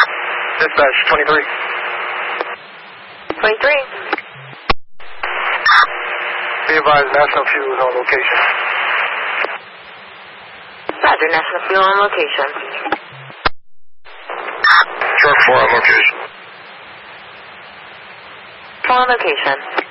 Dispatch 23. 23. Be advised, National Fuel is on location. Roger, National Fuel on location. Truck 4 on location. 4 on location.